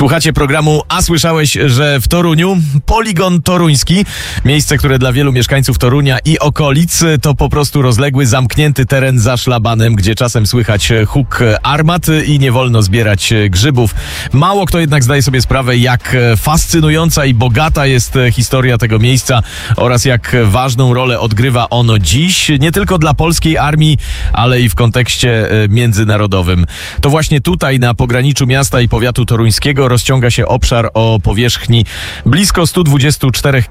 Słuchacie programu A słyszałeś, że w Toruniu poligon toruński, miejsce, które dla wielu mieszkańców Torunia i okolic to po prostu rozległy, zamknięty teren za szlabanem, gdzie czasem słychać huk armat i nie wolno zbierać grzybów. Mało kto jednak zdaje sobie sprawę, jak fascynująca i bogata jest historia tego miejsca oraz jak ważną rolę odgrywa ono dziś, nie tylko dla polskiej armii, ale i w kontekście międzynarodowym. To właśnie tutaj, na pograniczu miasta i powiatu toruńskiego, rozciąga się obszar o powierzchni blisko 124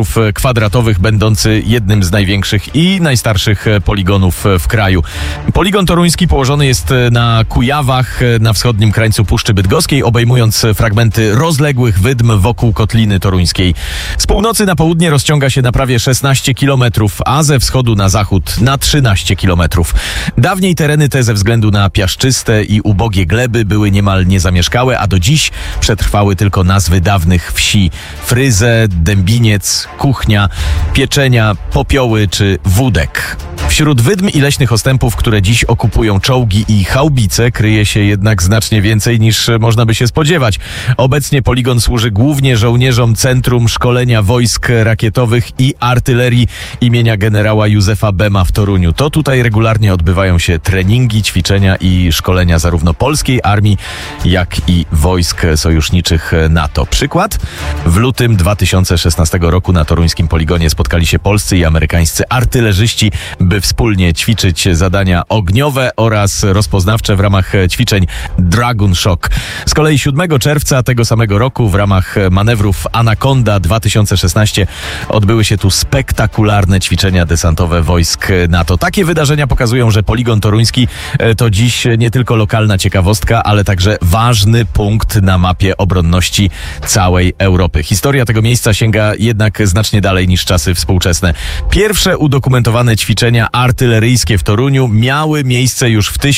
km², będący jednym z największych i najstarszych poligonów w kraju. Poligon toruński położony jest na Kujawach, na wschodnim krańcu Puszczy Bydgoskiej, obejmując fragmenty rozległych wydm wokół Kotliny Toruńskiej. Z północy na południe rozciąga się na prawie 16 km, a ze wschodu na zachód na 13 km. Dawniej tereny te ze względu na piaszczyste i ubogie gleby były niemal niezamieszkałe, a do dziś przetrwały tylko nazwy dawnych wsi: Fryzę, Dębiniec, Kuchnia, Pieczenia, Popioły czy Wódek. Wśród wydm i leśnych ostępów, które dziś okupują czołgi i chałbice, kryje się jednak znacznie więcej niż można by się spodziewać. Obecnie poligon służy głównie żołnierzom Centrum Szkolenia Wojsk Rakietowych i Artylerii imienia generała Józefa Bema w Toruniu. To tutaj regularnie odbywają się treningi, ćwiczenia i szkolenia zarówno polskiej armii, jak i wojsk sojuszniczych NATO. Przykład? W lutym 2016 roku na toruńskim poligonie spotkali się polscy i amerykańscy artylerzyści, by wspólnie ćwiczyć zadania ogniowe oraz rozpoznawcze w ramach ćwiczeń Dragon Shock. Z kolei 7 czerwca tego samego roku w ramach manewrów Anaconda 2016 odbyły się tu spektakularne ćwiczenia desantowe wojsk NATO. Takie wydarzenia pokazują, że poligon toruński to dziś nie tylko lokalna ciekawostka, ale także ważny punkt na mapie obronności całej Europy. Historia tego miejsca sięga jednak znacznie dalej niż czasy współczesne. Pierwsze udokumentowane ćwiczenia artyleryjskie w Toruniu miały miejsce już w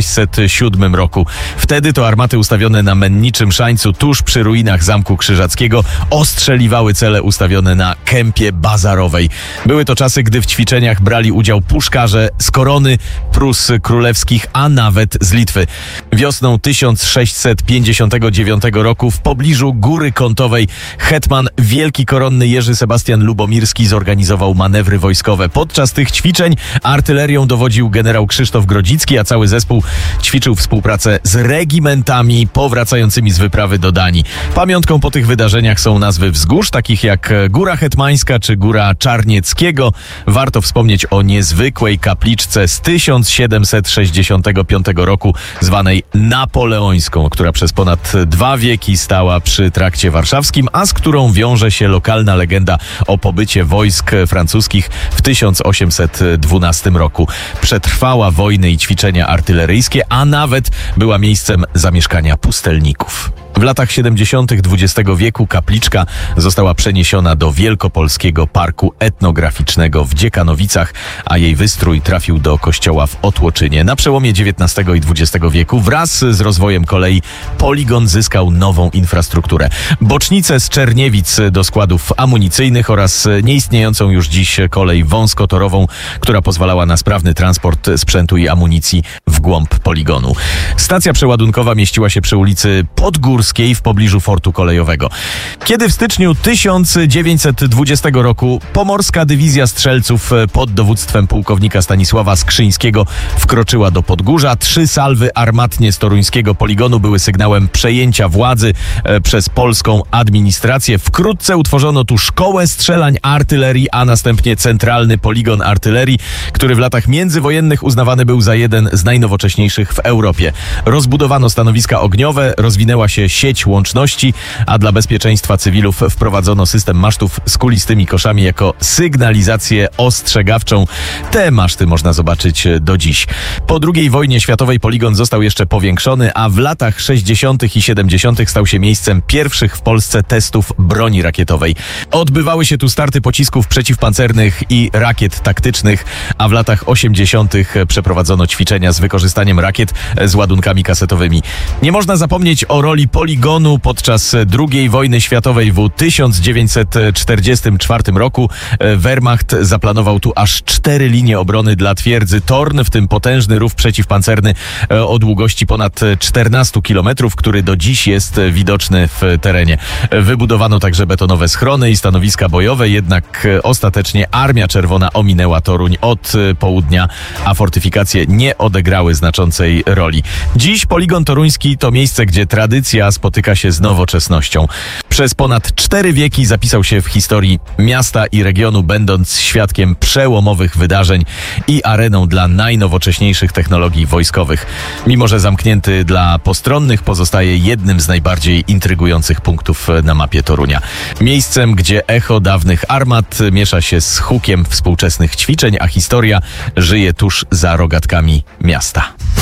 1607 roku. Wtedy to armaty ustawione na Menniczym Szańcu, tuż przy ruinach Zamku Krzyżackiego, ostrzeliwały cele ustawione na Kępie Bazarowej. Były to czasy, gdy w ćwiczeniach brali udział puszkarze z Korony, Prus Królewskich, a nawet z Litwy. Wiosną 1659 roku w pobliżu Góry Kątowej hetman wielki koronny Jerzy Sebastian Lubomirski zorganizował manewry wojskowe. Podczas tych ćwiczeń artylerią dowodził generał Krzysztof Grodzicki, a cały zespół ćwiczył współpracę z regimentami powracającymi z wyprawy do Danii. Pamiątką po tych wydarzeniach są nazwy wzgórz, takich jak Góra Hetmańska czy Góra Czarnieckiego. Warto wspomnieć o niezwykłej kapliczce z 1765 roku, zwanej Napoleońską, która przez ponad 2 wieki stała przy Trakcie Warszawskim, a z którą wiąże się lokalna legenda o pobycie wojsk francuskich w 1812 roku. Przetrwała wojny i ćwiczenia artyleryjskie, a nawet była miejscem zamieszkania pustelników. W latach 70. XX wieku kapliczka została przeniesiona do Wielkopolskiego Parku Etnograficznego w Dziekanowicach, a jej wystrój trafił do kościoła w Otłoczynie. Na przełomie XIX i XX wieku wraz z rozwojem kolei poligon zyskał nową infrastrukturę. Bocznicę z Czerniewic do składów amunicyjnych oraz nieistniejącą już dziś kolej wąskotorową, która pozwalała na sprawny transport sprzętu i amunicji w głąb poligonu. Stacja przeładunkowa mieściła się przy ulicy Podgórskiej w pobliżu fortu kolejowego. Kiedy w styczniu 1920 roku Pomorska Dywizja Strzelców pod dowództwem pułkownika Stanisława Skrzyńskiego wkroczyła do Podgórza, 3 salwy armatnie z toruńskiego poligonu były sygnałem przejęcia władzy przez polską administrację. Wkrótce utworzono tu szkołę strzelań artylerii, a następnie centralny poligon artylerii, który w latach międzywojennych uznawany był za jeden z najnowocześniejszych w Europie. Rozbudowano stanowiska ogniowe, rozwinęła się sieć łączności, a dla bezpieczeństwa cywilów wprowadzono system masztów z kulistymi koszami jako sygnalizację ostrzegawczą. Te maszty można zobaczyć do dziś. Po II wojnie światowej poligon został jeszcze powiększony, a w latach 60. i 70. stał się miejscem pierwszych w Polsce testów broni rakietowej. Odbywały się tu starty pocisków przeciwpancernych i rakiet taktycznych, a w latach 80. przeprowadzono ćwiczenia z wykorzystaniem rakiet z ładunkami kasetowymi. Nie można zapomnieć o roli poligonu podczas II wojny światowej w 1944 roku. Wehrmacht zaplanował tu aż 4 linie obrony dla twierdzy Torn, w tym potężny rów przeciwpancerny o długości ponad 14 km, który do dziś jest widoczny w terenie. Wybudowano także betonowe schrony i stanowiska bojowe, jednak ostatecznie Armia Czerwona ominęła Toruń od południa, a fortyfikacje nie odegrały znaczącej roli. Dziś poligon toruński to miejsce, gdzie tradycja spotyka się z nowoczesnością. Przez ponad 4 wieki zapisał się w historii miasta i regionu, będąc świadkiem przełomowych wydarzeń i areną dla najnowocześniejszych technologii wojskowych. Mimo że zamknięty dla postronnych, pozostaje jednym z najbardziej intrygujących punktów na mapie Torunia. Miejscem, gdzie echo dawnych armat miesza się z hukiem współczesnych ćwiczeń, a historia żyje tuż za rogatkami miasta.